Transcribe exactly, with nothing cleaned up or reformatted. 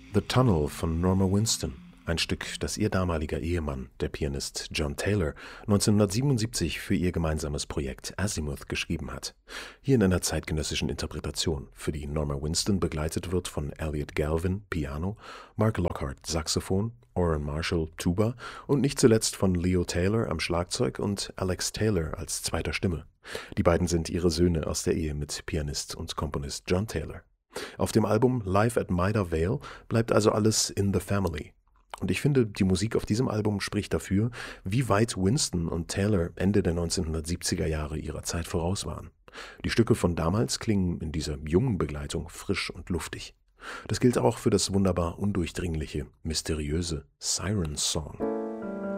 The Tunnel von Norma Winston, ein Stück, das ihr damaliger Ehemann, der Pianist John Taylor, neunzehnhundertsiebenundsiebzig für ihr gemeinsames Projekt Azimuth geschrieben hat. Hier in einer zeitgenössischen Interpretation, für die Norma Winston begleitet wird von Elliot Galvin, Piano, Mark Lockhart, Saxophon, Orrin Marshall, Tuba und nicht zuletzt von Leo Taylor am Schlagzeug und Alex Taylor als zweiter Stimme. Die beiden sind ihre Söhne aus der Ehe mit Pianist und Komponist John Taylor. Auf dem Album Live at Maida Vale bleibt also alles in the family. Und ich finde, die Musik auf diesem Album spricht dafür, wie weit Winston und Taylor Ende der neunzehnhundertsiebziger Jahre ihrer Zeit voraus waren. Die Stücke von damals klingen in dieser jungen Begleitung frisch und luftig. Das gilt auch für das wunderbar undurchdringliche, mysteriöse Siren Song.